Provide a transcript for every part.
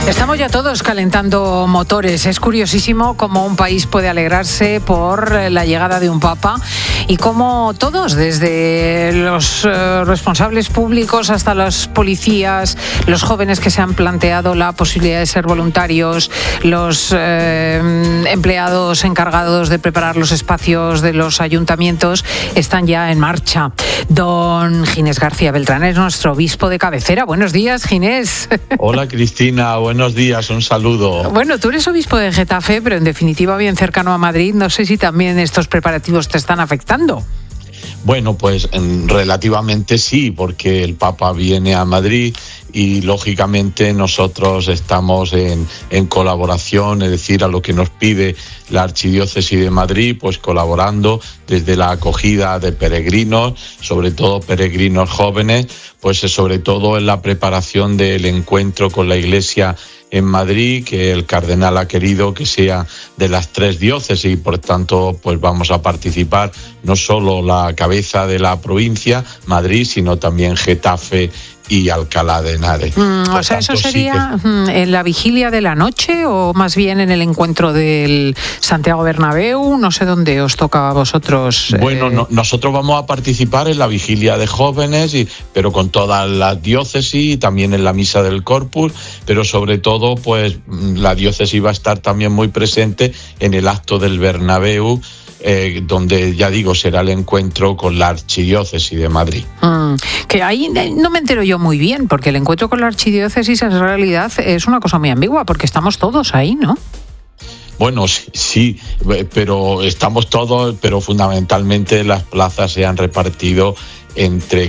Estamos ya todos calentando motores. Es curiosísimo cómo un país puede alegrarse por la llegada de un papa y cómo todos, desde los responsables públicos hasta los policías, los jóvenes que se han planteado la posibilidad de ser voluntarios, los empleados encargados de preparar los espacios de los ayuntamientos, están ya en marcha. Don Ginés García Beltrán es nuestro obispo de cabecera. Buenos días, Ginés. Hola, Cristina. Buenos días, un saludo. Bueno, tú eres obispo de Getafe, pero en definitiva bien cercano a Madrid. No sé si también estos preparativos te están afectando. Bueno, pues relativamente sí, porque el Papa viene a Madrid y lógicamente nosotros estamos en colaboración, es decir, a lo que nos pide la Archidiócesis de Madrid, pues colaborando desde la acogida de peregrinos, sobre todo peregrinos jóvenes, pues sobre todo en la preparación del encuentro con la Iglesia en Madrid, que el cardenal ha querido que sea de las 3 diócesis y por tanto pues vamos a participar no solo la cabeza de la provincia, Madrid, sino también Getafe y Alcalá de Henares. O sea, ¿eso sería en la vigilia de la noche o más bien en el encuentro del Santiago Bernabéu? No sé dónde os toca a vosotros. Bueno, nosotros vamos a participar en la vigilia de jóvenes, pero con todas las diócesis y también en la misa del Corpus, pero sobre todo pues la diócesis va a estar también muy presente en el acto del Bernabéu, donde, ya digo, será el encuentro con la Archidiócesis de Madrid. Que ahí no me entero yo muy bien, porque el encuentro con la Archidiócesis en realidad es una cosa muy ambigua, porque estamos todos ahí, ¿no? Bueno, sí, pero estamos todos, pero fundamentalmente las plazas se han repartido entre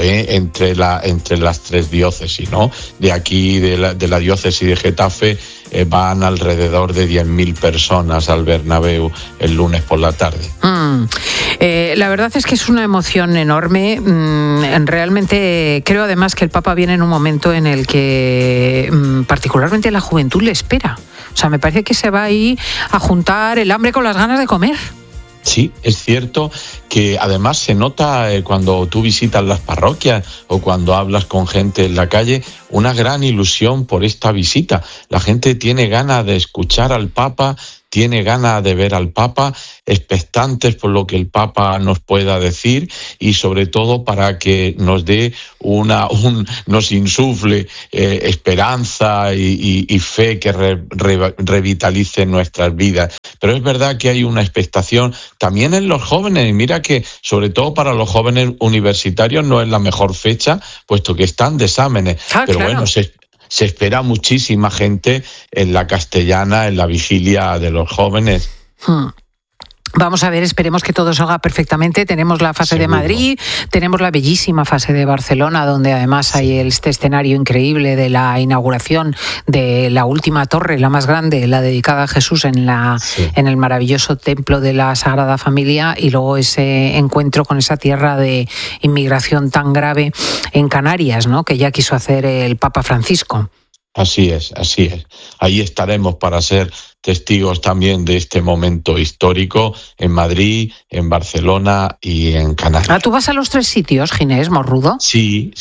las 3 diócesis, ¿no? De aquí, de la diócesis de Getafe, van alrededor de 10.000 personas al Bernabéu el lunes por la tarde. La verdad es que es una emoción enorme. Realmente creo además que el Papa viene en un momento en el que particularmente la juventud le espera. O sea, me parece que se va ahí a juntar el hambre con las ganas de comer. Sí, es cierto que además se nota cuando tú visitas las parroquias o cuando hablas con gente en la calle, una gran ilusión por esta visita. La gente tiene ganas de escuchar al Papa, tiene ganas de ver al Papa, expectantes por lo que el Papa nos pueda decir y sobre todo para que nos dé nos insufle esperanza y fe que revitalice nuestras vidas. Pero es verdad que hay una expectación también en los jóvenes, y mira que sobre todo para los jóvenes universitarios no es la mejor fecha, puesto que están de exámenes. Pero claro. Bueno, se espera muchísima gente en la Castellana, en la vigilia de los jóvenes. Vamos a ver, esperemos que todo salga perfectamente. Tenemos la fase de Madrid, tenemos la bellísima fase de Barcelona, donde además hay este escenario increíble de la inauguración de la última torre, la más grande, la dedicada a Jesús en el maravilloso templo de la Sagrada Familia, y luego ese encuentro con esa tierra de inmigración tan grave en Canarias, ¿no?, que ya quiso hacer el Papa Francisco. Así es. Ahí estaremos para ser testigos también de este momento histórico en Madrid, en Barcelona y en Canarias. ¿Tú vas a los 3 sitios, Ginés Morrudo? Sí.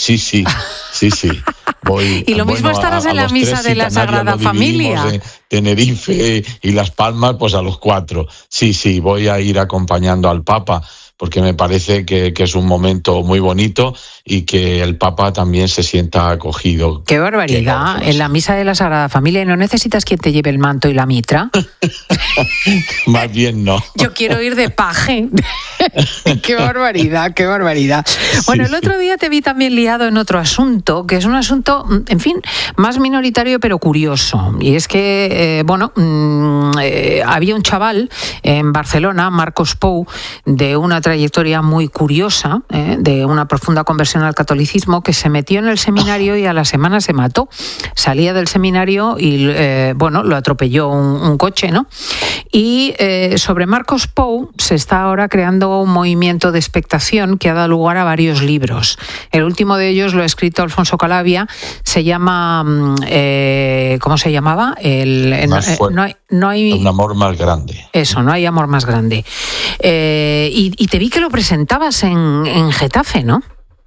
Voy, y lo mismo estarás en la misa de la Sagrada Familia. Tenerife y Las Palmas, pues a los 4. Sí, voy a ir acompañando al Papa, porque me parece que es un momento muy bonito y que el Papa también se sienta acogido. ¡Qué barbaridad! En la misa de la Sagrada Familia, ¿no necesitas quien te lleve el manto y la mitra? Más bien no. Yo quiero ir de paje. ¡Qué barbaridad! Bueno, el otro día te vi también liado en otro asunto, que es un asunto, en fin, más minoritario pero curioso. Y es que, había un chaval en Barcelona, Marcos Pou, de una trayectoria muy curiosa, de una profunda conversión al catolicismo, que se metió en el seminario y a la semana se mató. Salía del seminario y lo atropelló un coche, ¿no? Y sobre Marcos Pou se está ahora creando un movimiento de expectación que ha dado lugar a varios libros. El último de ellos lo ha escrito Alfonso Calavia, se llama ¿cómo se llamaba? No hay un amor más grande. Eso, no hay amor más grande. Y te vi que lo presentabas en Getafe, ¿no?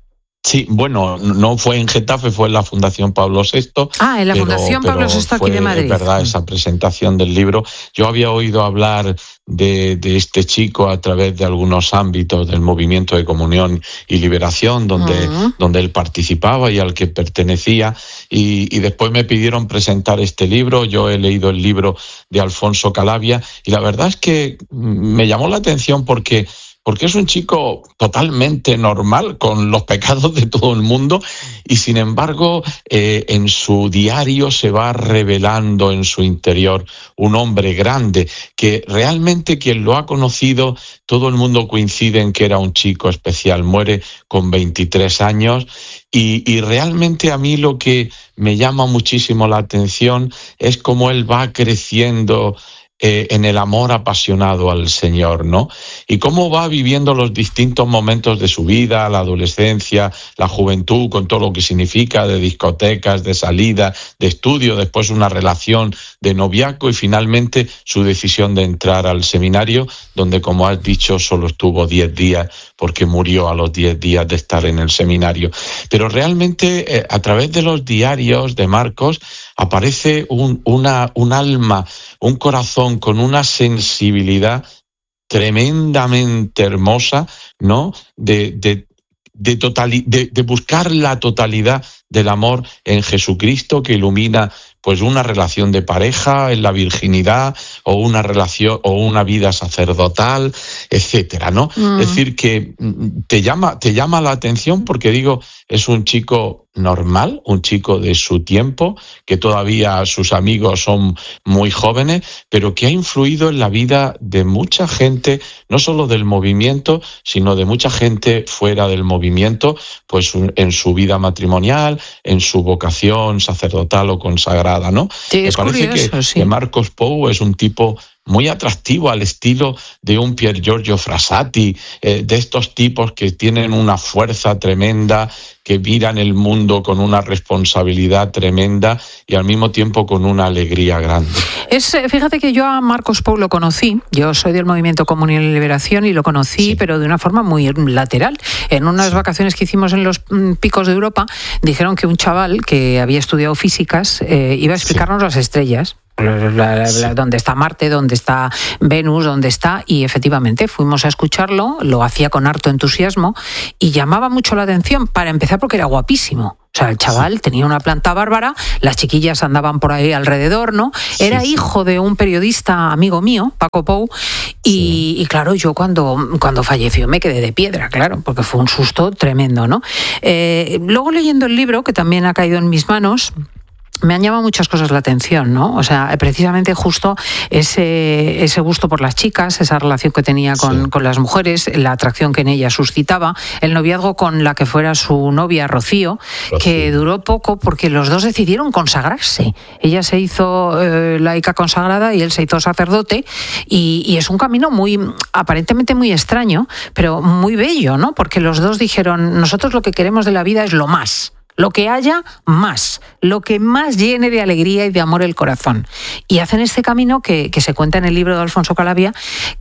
Sí, bueno, no fue en Getafe, fue en la Fundación Pablo VI. En la Fundación Pablo VI aquí de Madrid. Es verdad, esa presentación del libro. Yo había oído hablar de este chico a través de algunos ámbitos del movimiento de comunión y liberación donde él participaba y al que pertenecía, y después me pidieron presentar este libro. Yo he leído el libro de Alfonso Calavia y la verdad es que me llamó la atención porque es un chico totalmente normal, con los pecados de todo el mundo, y sin embargo en su diario se va revelando en su interior un hombre grande, que realmente quien lo ha conocido, todo el mundo coincide en que era un chico especial. Muere con 23 años y realmente a mí lo que me llama muchísimo la atención es cómo él va creciendo en el amor apasionado al Señor, ¿no? Y cómo va viviendo los distintos momentos de su vida, la adolescencia, la juventud, con todo lo que significa, de discotecas, de salida, de estudio, después una relación de noviazgo y finalmente su decisión de entrar al seminario, donde, como has dicho, solo estuvo 10 días porque murió a los 10 días de estar en el seminario. Pero realmente a través de los diarios de Marcos aparece un alma, un corazón con una sensibilidad tremendamente hermosa, ¿no? De buscar la totalidad del amor en Jesucristo, que ilumina pues una relación de pareja en la virginidad, o una relación o una vida sacerdotal, etcétera, ¿no? Es decir, que te llama la atención porque, digo, es un chico normal, un chico de su tiempo, que todavía sus amigos son muy jóvenes, pero que ha influido en la vida de mucha gente, no solo del movimiento, sino de mucha gente fuera del movimiento, pues en su vida matrimonial, en su vocación sacerdotal o consagrada, ¿no? Sí, me parece curioso, que Marcos Pou es un tipo muy atractivo, al estilo de un Pier Giorgio Frassati, de estos tipos que tienen una fuerza tremenda, que miran el mundo con una responsabilidad tremenda y al mismo tiempo con una alegría grande. Fíjate que yo a Marcos Pou lo conocí, yo soy del Movimiento Comunión y Liberación y lo conocí, sí, pero de una forma muy lateral. En unas vacaciones que hicimos en los picos de Europa, dijeron que un chaval que había estudiado físicas iba a explicarnos las estrellas. Dónde está Marte, dónde está Venus, dónde está, y efectivamente fuimos a escucharlo, lo hacía con harto entusiasmo y llamaba mucho la atención, para empezar porque era guapísimo. O sea, el chaval tenía una planta bárbara, las chiquillas andaban por ahí alrededor, ¿no? Era hijo de un periodista amigo mío, Paco Pou, y claro, yo cuando falleció me quedé de piedra, claro, porque fue un susto tremendo, ¿no? Luego, leyendo el libro, que también ha caído en mis manos, me han llamado muchas cosas la atención, ¿no? O sea, precisamente justo ese gusto por las chicas, esa relación que tenía con las mujeres, la atracción que en ella suscitaba, el noviazgo con la que fuera su novia, Rocío, que duró poco porque los dos decidieron consagrarse. Ella se hizo laica consagrada y él se hizo sacerdote, y es un camino aparentemente muy extraño, pero muy bello, ¿no? Porque los dos dijeron, nosotros lo que queremos de la vida es lo más. Lo que haya más, lo que más llene de alegría y de amor el corazón. Y hacen este camino que se cuenta en el libro de Alfonso Calavia,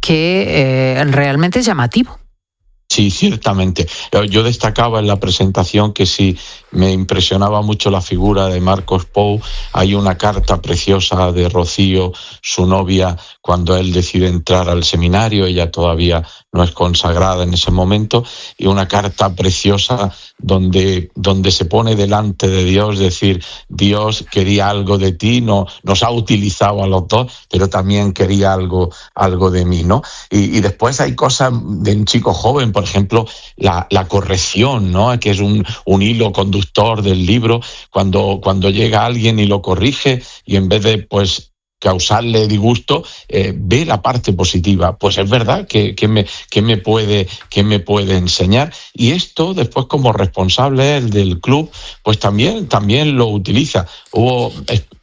que realmente es llamativo. Sí, ciertamente. Yo destacaba en la presentación que sí me impresionaba mucho la figura de Marcos Pou. Hay una carta preciosa de Rocío, su novia, cuando él decide entrar al seminario. Ella todavía no es consagrada en ese momento, y una carta preciosa donde se pone delante de Dios, decir, Dios quería algo de ti, no nos ha utilizado a los dos, pero también quería algo de mí, ¿no? Y después hay cosas de un chico joven, por ejemplo, la corrección, ¿no? Que es un hilo conductor del libro, cuando llega alguien y lo corrige, y en vez de pues causarle disgusto, ve la parte positiva. Pues es verdad que me puede enseñar, y esto después, como responsable del club, pues también lo utiliza. Hubo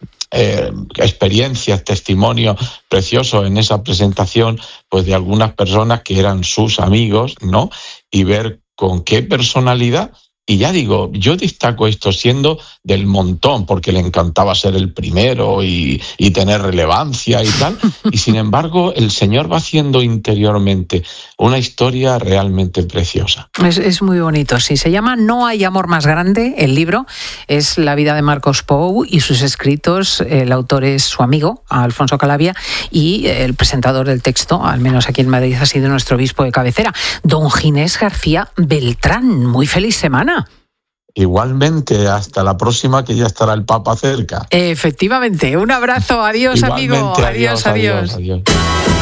experiencias, testimonios preciosos en esa presentación, pues de algunas personas que eran sus amigos, ¿no? Y ver con qué personalidad Y ya digo, yo destaco esto siendo del montón, porque le encantaba ser el primero y tener relevancia y tal. Y sin embargo, el señor va haciendo interiormente una historia realmente preciosa. Es muy bonito, sí. Se llama No hay amor más grande, el libro. Es la vida de Marcos Pou y sus escritos. El autor es su amigo, Alfonso Calavia, y el presentador del texto, al menos aquí en Madrid, ha sido nuestro obispo de cabecera, don Ginés García Beltrán. Muy feliz semana. Igualmente, hasta la próxima, que ya estará el Papa cerca. Efectivamente, un abrazo, adiós. Igualmente, amigo, adiós. Adiós.